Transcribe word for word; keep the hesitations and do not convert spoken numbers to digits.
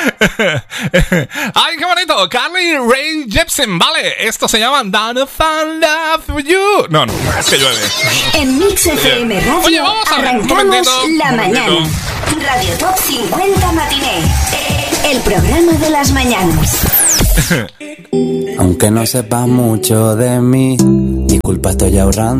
¡Ay, qué bonito! Carly Rae Jepsen, vale. Esto se llama Don't Find Love For You. No, no, es que llueve. En Mix F M Radio. Oye, vamos a ver, arrancamos un momentito, la un mañana. momentito. Radio Top cincuenta Matiné. El programa de las mañanas. Aunque no sepas mucho de mí, disculpa, estoy ahorrando.